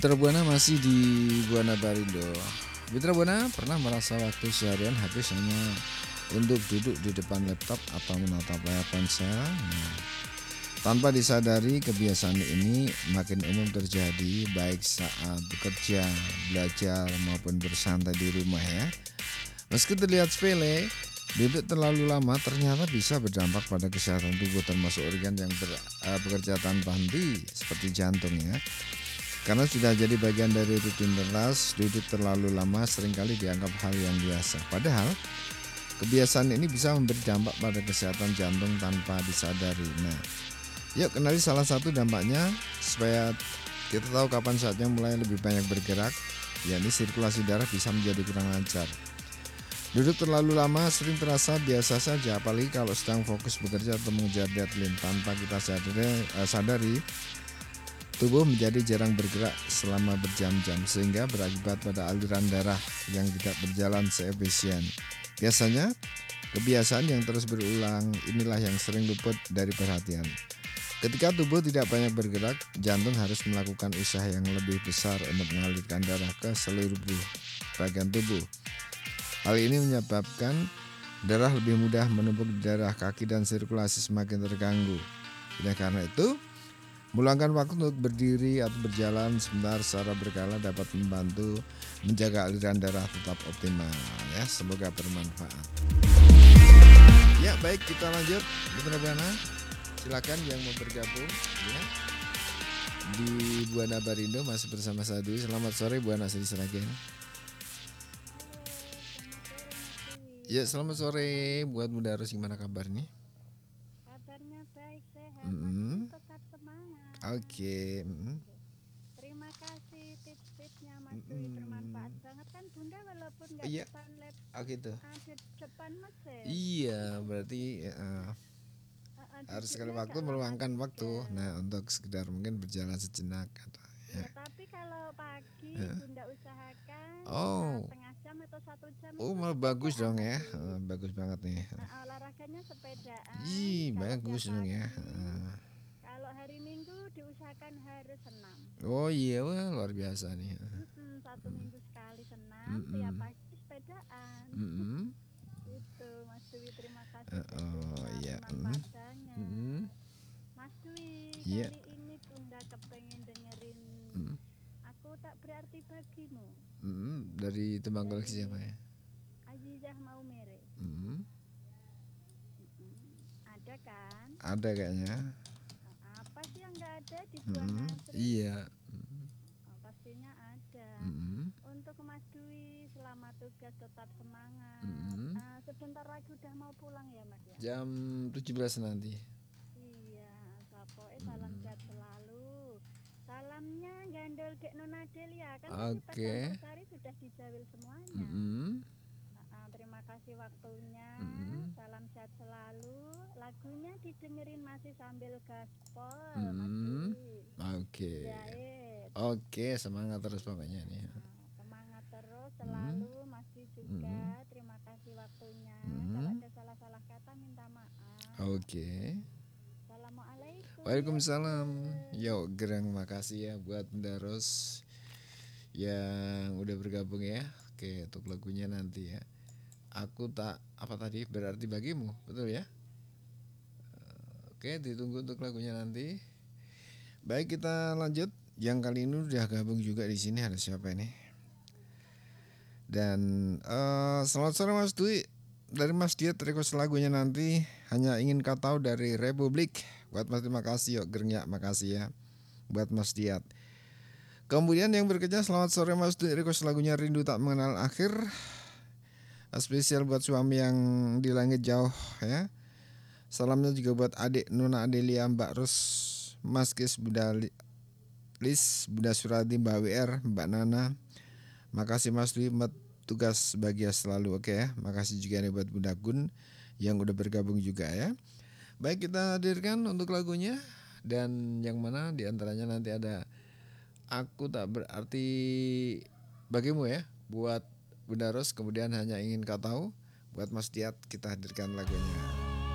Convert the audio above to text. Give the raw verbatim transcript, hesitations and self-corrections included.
Mitra Buana masih di Buana Barindo. Mitra Buana pernah merasa waktu seharian habis hanya untuk duduk di depan laptop atau menatap layar ponsel? Nah, tanpa disadari kebiasaan ini makin umum terjadi baik saat bekerja, belajar maupun bersantai di rumah ya. Meski terlihat sepele, duduk terlalu lama ternyata bisa berdampak pada kesehatan tubuh termasuk organ yang ber, uh, bekerja tanpa henti seperti jantung ya. Karena sudah jadi bagian dari rutinitas, duduk terlalu lama seringkali dianggap hal yang biasa. Padahal kebiasaan ini bisa memberi dampak pada kesehatan jantung tanpa disadari. Nah, yuk kenali salah satu dampaknya supaya kita tahu kapan saatnya mulai lebih banyak bergerak, yakni sirkulasi darah bisa menjadi kurang lancar. Duduk terlalu lama sering terasa biasa saja, apalagi kalau sedang fokus bekerja atau mengejar deadline. Tanpa kita sadari, eh, sadari tubuh menjadi jarang bergerak selama berjam-jam sehingga berakibat pada aliran darah yang tidak berjalan seefisien. Biasanya kebiasaan yang terus berulang inilah yang sering luput dari perhatian. Ketika tubuh tidak banyak bergerak, jantung harus melakukan usaha yang lebih besar untuk mengalirkan darah ke seluruh bagian tubuh. Hal ini menyebabkan darah lebih mudah menumpuk di darah kaki dan sirkulasi semakin terganggu. Oleh karena itu, meluangkan waktu untuk berdiri atau berjalan sebentar secara berkala dapat membantu menjaga aliran darah tetap optimal ya. Semoga bermanfaat. Ya baik, kita lanjut Mitra Buana. Silakan yang mau bergabung ya. Di Buana Barindo masih bersama saya Dwi. Selamat sore Buana Sri Sragen. Ya selamat sore buat Bunda Ros, gimana kabar nih? Kabarnya baik, sehat, Mm-hmm. masih tetap semangat. Oke. Okay. Mm-hmm. Terima kasih tips-tipsnya Mas Mm-hmm. Dwi, bermanfaat banget kan Bunda walaupun nggak Iya. depan lab, Oh gitu. ada depan mesin. Iya berarti uh, Uh, harus sekali duduknya waktu agak lama meluangkan juga. waktu. Nah untuk sekedar mungkin berjalan sejenak atau Ya, ya. tapi kalau pagi Ya. Bunda usahakan Oh. setengah jam atau satu jam Oh itu malah bagus dong ya. Uh, uh, bagus banget nih. uh, olahraganya sepedaan. Ih kalau bagus tiap dong ya. pagi, Uh. Kalau hari Minggu diusahakan harus senam. Oh iya, wah luar biasa nih. Mm-mm, satu mm. minggu sekali senam, Mm-mm. tiap pagi sepedaan. Mm-mm. Itu Mas Dwi, terima kasih. Uh, oh iya. Bermanfaat banget. Mm-mm. Mas Dwi, yeah. kali ini Bunda kepengen dengerin Mm. Aku Tak Berarti Bagimu. Mm-mm. Dari tembang koleksi siapa ya? Azizah Maumere. Mm-mm. Mm-mm. Ada kan? Ada kayaknya. Apa sih yang nggak ada di Buana Mm-hmm. Sri? Iya. Oh, pastinya ada. Mm-hmm. Untuk Mas Dwi, selamat tugas, tetap semangat. Mm-hmm. Uh, sebentar lagi udah mau pulang ya Mas ya? Jam tujuh belas nanti. Iya, Sapoe salam sehat selalu. Salamnya gandol Dek Nona Delia kan tadi Oke. Sari sudah dijawil semuanya. Mm-hmm. Uh, terima kasih waktunya. Mm-hmm. Salam sehat selalu. Lagunya didengerin masih sambil gaspol. Mm-hmm. Oke. Okay. Oke, semangat terus pokoknya nih. Uh, semangat terus selalu, mm-hmm. Masih juga. Mm-hmm. Terima kasih waktunya. Mm-hmm. Kalau ada salah-salah kata minta maaf. Oke. Okay. Assalamualaikum. Waalaikumsalam. Yo, gerang makasih ya buat Bunda Ros yang udah bergabung ya. Oke, untuk lagunya nanti ya. Aku tak apa tadi berarti bagimu, betul ya? Oke, ditunggu untuk lagunya nanti. Baik, kita lanjut. Yang kali ini udah gabung juga di sini, ada siapa ini? Dan uh, selamat sore Mas Dwi. Dari Mas Diat request lagunya nanti hanya ingin kau tahu dari Republik. Buat Mas terima kasih yuk Gereng ya, makasih ya buat Mas Diat. Kemudian yang berikutnya selamat sore Mas Dwi, request lagunya Rindu Tak Mengenal Akhir. Spesial buat suami yang di langit jauh ya. Salamnya juga buat adik Nona Adelia, Mbak Ros, Mas Kis, Bunda Lis, Bunda Suradi, Mbak W R, Mbak Nana. Makasih Mas Dwi, tugas bahagia selalu, oke ya. Makasih juga nih buat Bunda Gun yang udah bergabung juga ya. Baik, kita hadirkan untuk lagunya. Dan yang mana diantaranya nanti ada Aku Tak Berarti Bagimu ya, buat Bunda Ros. Kemudian Hanya Ingin Kau Tahu buat Mas Diat, kita hadirkan lagunya.